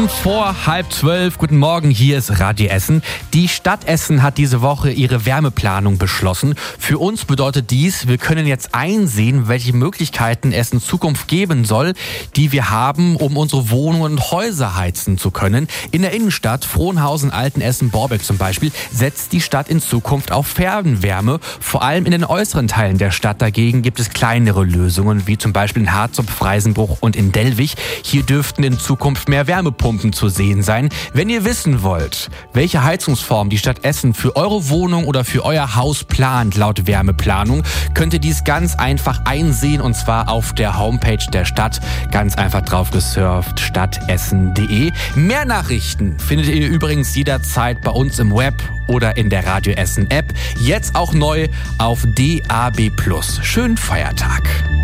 Vor 11:30, guten Morgen, hier ist Radio Essen. Die Stadt Essen hat diese Woche ihre Wärmeplanung beschlossen. Für uns bedeutet dies, wir können jetzt einsehen, welche Möglichkeiten es in Zukunft geben soll, die wir haben, um unsere Wohnungen und Häuser heizen zu können. In der Innenstadt, Frohnhausen, Altenessen, Borbeck zum Beispiel, setzt die Stadt in Zukunft auf Fernwärme. Vor allem in den äußeren Teilen der Stadt dagegen gibt es kleinere Lösungen, wie zum Beispiel in Harzopf, Freisenbruch und in Dellwig. Hier dürften in Zukunft mehr Wärmepumpen zu sehen sein. Wenn ihr wissen wollt, welche Heizungsform die Stadt Essen für eure Wohnung oder für euer Haus plant laut Wärmeplanung, könnt ihr dies ganz einfach einsehen und zwar auf der Homepage der Stadt. Ganz einfach drauf gesurft, stadtessen.de. Mehr Nachrichten findet ihr übrigens jederzeit bei uns im Web oder in der Radio Essen App. Jetzt auch neu auf DAB+. Schönen Feiertag.